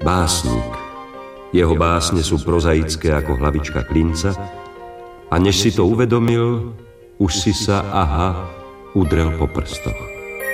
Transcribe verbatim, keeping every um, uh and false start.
Básnik. Jeho básne sú prozaické ako hlavička klinca a než si to uvedomil, už si sa, aha, udrel po prstoch.